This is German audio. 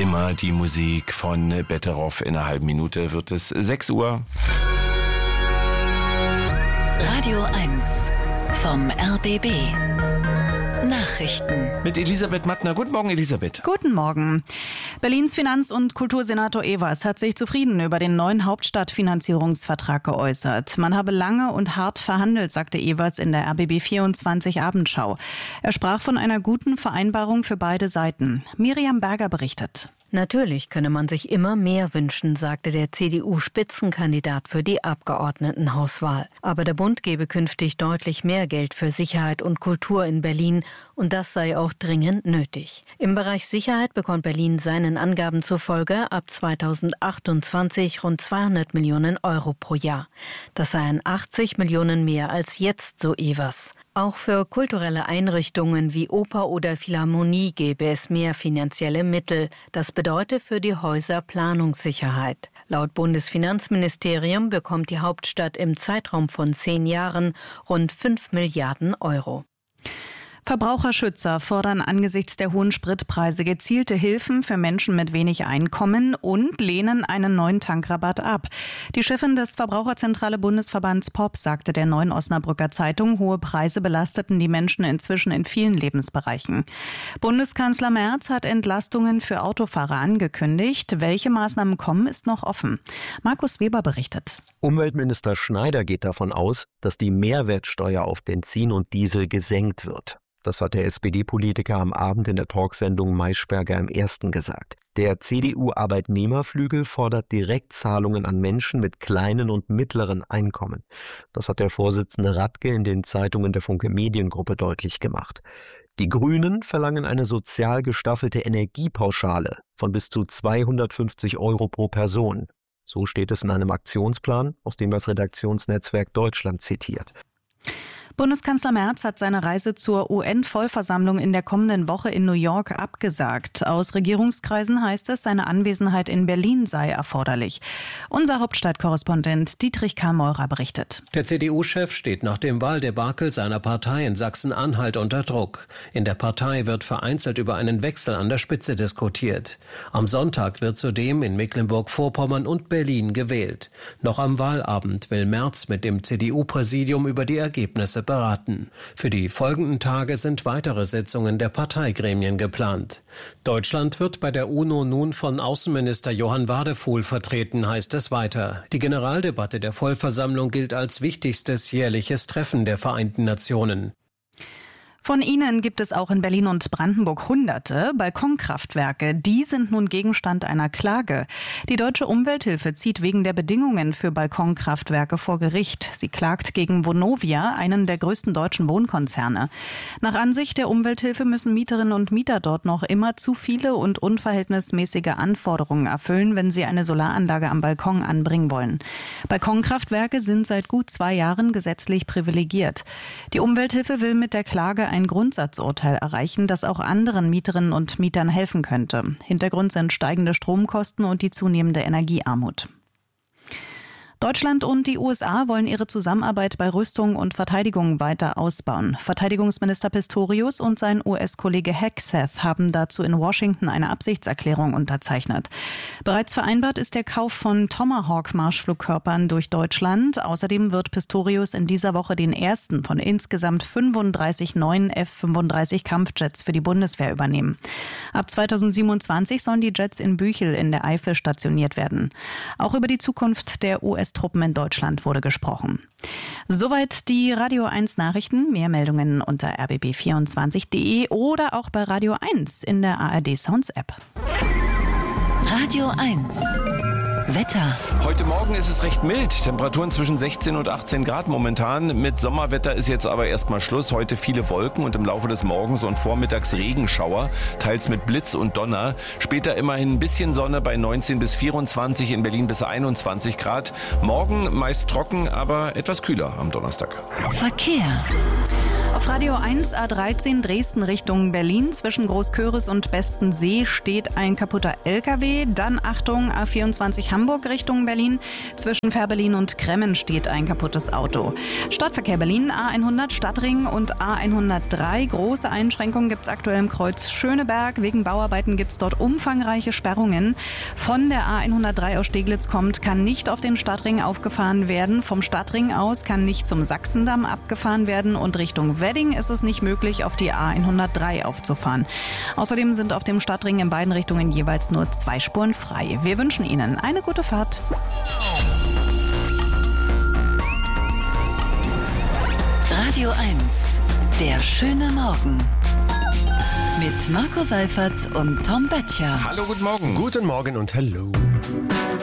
immer die Musik von Betteroff. In einer halben Minute wird es 6 Uhr. Radio 1 vom RBB. Nachrichten. Mit Elisabeth Mattner. Guten Morgen, Elisabeth. Guten Morgen. Berlins Finanz- und Kultursenator Ewers hat sich zufrieden über den neuen Hauptstadtfinanzierungsvertrag geäußert. Man habe lange und hart verhandelt, sagte Ewers in der RBB 24 Abendschau. Er sprach von einer guten Vereinbarung für beide Seiten. Miriam Berger berichtet. Natürlich könne man sich immer mehr wünschen, sagte der CDU-Spitzenkandidat für die Abgeordnetenhauswahl. Aber der Bund gebe künftig deutlich mehr Geld für Sicherheit und Kultur in Berlin und das sei auch dringend nötig. Im Bereich Sicherheit bekommt Berlin seinen Angaben zufolge ab 2028 rund 200 Millionen Euro pro Jahr. Das seien 80 Millionen mehr als jetzt, so Ewers. Auch für kulturelle Einrichtungen wie Oper oder Philharmonie gäbe es mehr finanzielle Mittel. Das bedeutet für die Häuser Planungssicherheit. Laut Bundesfinanzministerium bekommt die Hauptstadt im Zeitraum von 10 Jahren rund 5 Milliarden Euro. Verbraucherschützer fordern angesichts der hohen Spritpreise gezielte Hilfen für Menschen mit wenig Einkommen und lehnen einen neuen Tankrabatt ab. Die Chefin des Verbraucherzentrale Bundesverbands POP sagte der Neuen Osnabrücker Zeitung, hohe Preise belasteten die Menschen inzwischen in vielen Lebensbereichen. Bundeskanzler Merz hat Entlastungen für Autofahrer angekündigt. Welche Maßnahmen kommen, ist noch offen. Markus Weber berichtet. Umweltminister Schneider geht davon aus, dass die Mehrwertsteuer auf Benzin und Diesel gesenkt wird. Das hat der SPD-Politiker am Abend in der Talksendung Maischberger im Ersten gesagt. Der CDU-Arbeitnehmerflügel fordert Direktzahlungen an Menschen mit kleinen und mittleren Einkommen. Das hat der Vorsitzende Radke in den Zeitungen der Funke Mediengruppe deutlich gemacht. Die Grünen verlangen eine sozial gestaffelte Energiepauschale von bis zu 250 Euro pro Person. So steht es in einem Aktionsplan, aus dem das Redaktionsnetzwerk Deutschland zitiert. Bundeskanzler Merz hat seine Reise zur UN-Vollversammlung in der kommenden Woche in New York abgesagt. Aus Regierungskreisen heißt es, seine Anwesenheit in Berlin sei erforderlich. Unser Hauptstadtkorrespondent Dietrich Karl Meurer berichtet. Der CDU-Chef steht nach dem Wahldebakel seiner Partei in Sachsen-Anhalt unter Druck. In der Partei wird vereinzelt über einen Wechsel an der Spitze diskutiert. Am Sonntag wird zudem in Mecklenburg-Vorpommern und Berlin gewählt. Noch am Wahlabend will Merz mit dem CDU-Präsidium über die Ergebnisse beraten. Für die folgenden Tage sind weitere Sitzungen der Parteigremien geplant. Deutschland wird bei der UNO nun von Außenminister Johann Wadefuhl vertreten, heißt es weiter. Die Generaldebatte der Vollversammlung gilt als wichtigstes jährliches Treffen der Vereinten Nationen. Von ihnen gibt es auch in Berlin und Brandenburg Hunderte Balkonkraftwerke. Die sind nun Gegenstand einer Klage. Die Deutsche Umwelthilfe zieht wegen der Bedingungen für Balkonkraftwerke vor Gericht. Sie klagt gegen Vonovia, einen der größten deutschen Wohnkonzerne. Nach Ansicht der Umwelthilfe müssen Mieterinnen und Mieter dort noch immer zu viele und unverhältnismäßige Anforderungen erfüllen, wenn sie eine Solaranlage am Balkon anbringen wollen. Balkonkraftwerke sind seit gut 2 Jahren gesetzlich privilegiert. Die Umwelthilfe will mit der Klage ein Grundsatzurteil erreichen, das auch anderen Mieterinnen und Mietern helfen könnte. Hintergrund sind steigende Stromkosten und die zunehmende Energiearmut. Deutschland und die USA wollen ihre Zusammenarbeit bei Rüstung und Verteidigung weiter ausbauen. Verteidigungsminister Pistorius und sein US-Kollege Hegseth haben dazu in Washington eine Absichtserklärung unterzeichnet. Bereits vereinbart ist der Kauf von Tomahawk-Marschflugkörpern durch Deutschland. Außerdem wird Pistorius in dieser Woche den ersten von insgesamt 35 neuen F-35 Kampfjets für die Bundeswehr übernehmen. Ab 2027 sollen die Jets in Büchel in der Eifel stationiert werden. Auch über die Zukunft der US-Truppen in Deutschland wurde gesprochen. Soweit die Radio 1 Nachrichten. Mehr Meldungen unter rbb24.de oder auch bei Radio 1 in der ARD Sounds App. Radio 1 Wetter. Heute Morgen ist es recht mild. Temperaturen zwischen 16 und 18 Grad momentan. Mit Sommerwetter ist jetzt aber erstmal Schluss. Heute viele Wolken und im Laufe des Morgens und vormittags Regenschauer, teils mit Blitz und Donner. Später immerhin ein bisschen Sonne bei 19 bis 24, in Berlin bis 21 Grad. Morgen meist trocken, aber etwas kühler am Donnerstag. Verkehr. Auf Radio 1 A13 Dresden Richtung Berlin zwischen Großköris und Bestensee steht ein kaputter LKW. Dann Achtung, A24 Hamburg Richtung Berlin. Zwischen Fährberlin und Kremmen steht ein kaputtes Auto. Stadtverkehr Berlin, A100 Stadtring und A103. Große Einschränkungen gibt es aktuell im Kreuz Schöneberg. Wegen Bauarbeiten gibt es dort umfangreiche Sperrungen. Von der A103 aus Steglitz kommt, kann nicht auf den Stadtring aufgefahren werden. Vom Stadtring aus kann nicht zum Sachsendamm abgefahren werden und Richtung Wedding ist es nicht möglich, auf die A103 aufzufahren. Außerdem sind auf dem Stadtring in beiden Richtungen jeweils nur 2 Spuren frei. Wir wünschen Ihnen eine gute Fahrt. Radio 1, der schöne Morgen. Mit Marco Seifert und Tom Böttcher. Hallo, guten Morgen. Guten Morgen und hallo.